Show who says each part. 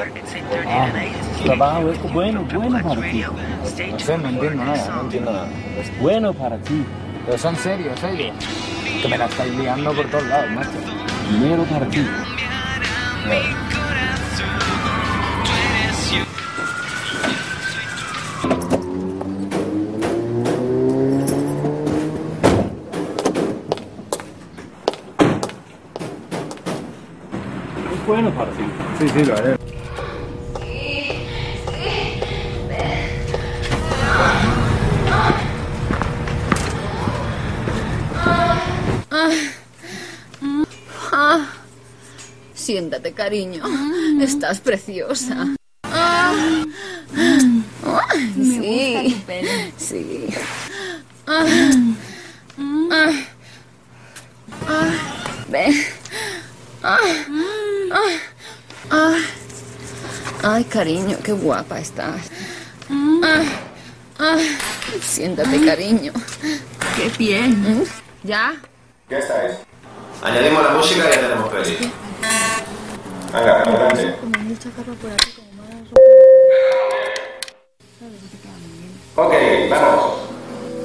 Speaker 1: Tu trabajo es bueno para ti.
Speaker 2: No sé, no entiendo nada.
Speaker 1: Es bueno para ti.
Speaker 2: Pero son serios, que me la estáis liando por todos lados, macho.
Speaker 1: Dinero para ti. Es bueno para ti.
Speaker 2: Sí, lo haré.
Speaker 3: Siéntate, cariño. Estás preciosa.
Speaker 4: Me gusta tu pelo.
Speaker 3: Sí. Ven. Ay, cariño, qué guapa estás. Siéntate, cariño.
Speaker 4: Qué bien.
Speaker 3: ¿Ya?
Speaker 5: ¿Qué estáis? Añadimos la música y ya tenemos peli. Venga, adelante. Ok, vamos.